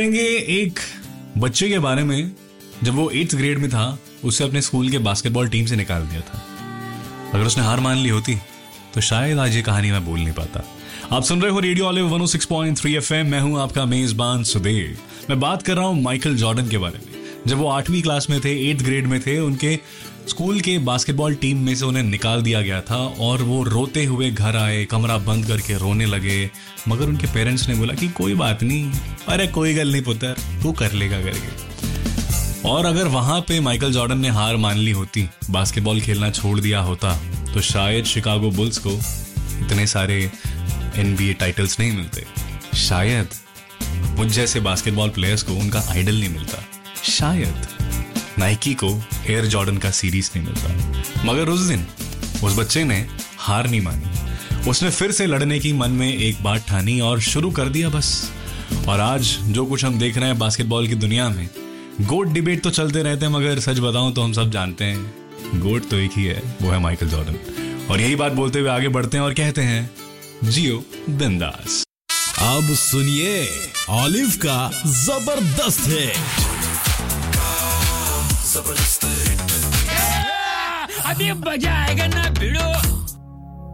करेंगे एक बच्चे के बारे में। जब वो 8th ग्रेड में था, उसे अपने स्कूल के बास्केटबॉल टीम से निकाल दिया था। अगर उसने हार मान ली होती तो शायद आज ये कहानी मैं बोल नहीं पाता। आप सुन रहे हो रेडियो ऑलिव 106.3 FM। मैं हूं आपका मेजबान सुदेव। मैं बात कर रहा हूं माइकल जॉर्डन के बारे में। जब वो 8वीं क्लास में थे, 8th ग्रेड में थे, उनके स्कूल के बास्केटबॉल टीम में से उन्हें निकाल दिया गया था और वो रोते हुए घर आए, कमरा बंद करके रोने लगे। मगर उनके पेरेंट्स ने बोला कि कोई बात नहीं, अरे कोई गल नहीं पुत्र, तू कर लेगा करके। और अगर वहां पे माइकल जॉर्डन ने हार मान ली होती, बास्केटबॉल खेलना छोड़ दिया होता, तो शायद शिकागो बुल्स को इतने सारे NBA टाइटल्स नहीं मिलते। शायद मुझ जैसे बास्केटबॉल प्लेयर्स को उनका आइडल नहीं मिलता। शायद नाइकी को एयर जॉर्डन का सीरीज नहीं मिलता। मगर उस दिन उस बच्चे ने हार नहीं मानी। उसने फिर से लड़ने की मन में एक बात ठानी और शुरू कर दिया बस। और आज जो कुछ हम देख रहे हैं बास्केटबॉल की दुनिया में, गोट डिबेट तो चलते रहते हैं, मगर सच बताऊं तो हम सब जानते हैं गोट तो एक ही है, वो है माइकल जॉर्डन। और यही बात बोलते हुए आगे बढ़ते हैं और कहते हैं जियो बिंदास। अब सुनिए ऑलिव का जबरदस्त है। अभी मजा आएगा ना भिड़ो।